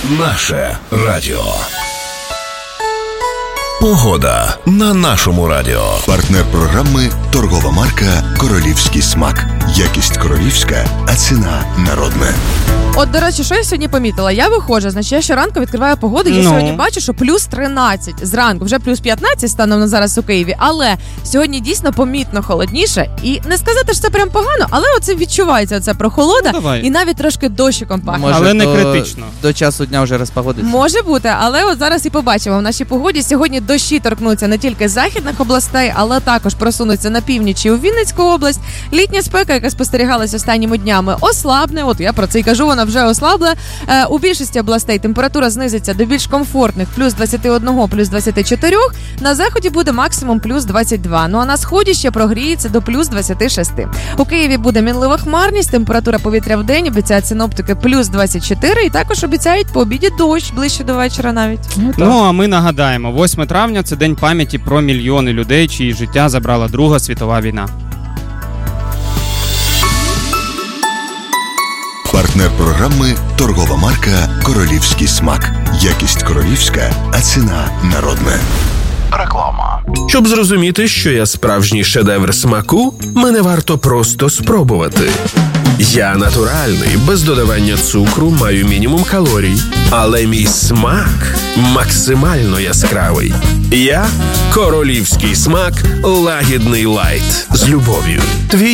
Наше радіо. Погода на нашому радіо. Партнер програми – торгова марка «Королівський смак». Якість королівська, а ціна народна. От, до речі, що я сьогодні помітила? Я виходжу, значить, я щоранку відкриваю погоду, я сьогодні бачу, що плюс 13 зранку, вже плюс 15 станом на зараз у Києві, але сьогодні дійсно помітно холодніше, і не сказати, що це прям погано, але оце відчувається, оця прохолода, і навіть трошки дощиком пахне. Може, але не критично. До часу дня вже розпогодиться. Може бути, але от зараз і побачимо в нашій погоді. Сьогодні дощі торкнуться не тільки західних областей, але також просунуться на північ і у Вінницьку область. Літня спека, яка спостерігалась останніми днями, ослабне, от я про це й кажу, вона вже ослабла. У більшості областей температура знизиться до більш комфортних плюс 21, плюс 24. На заході буде максимум плюс 22. Ну а на сході ще прогріється до плюс 26. У Києві буде мінлива хмарність, температура повітря в день, обіцяють синоптики, плюс 24. І також обіцяють по обіді дощ ближче до вечора навіть. Ну а ми нагадаємо, 8 травня – це день пам'яті про мільйони людей, чиї життя забрала Друга світова війна. Партнер програми – торгова марка «Королівський смак». Якість королівська, а ціна народна. Реклама. Щоб зрозуміти, що я справжній шедевр смаку, мене варто просто спробувати. Я натуральний, без додавання цукру, маю мінімум калорій. Але мій смак максимально яскравий. Я – королівський смак лагідний лайт. З любов'ю. Твій